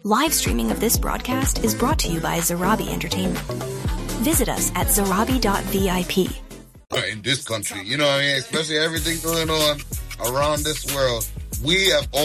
Live streaming of this broadcast is brought to you by Zarabi Entertainment. Visit us at zarabi.vip. In this country, you know what I mean? Especially everything going on around this world. We have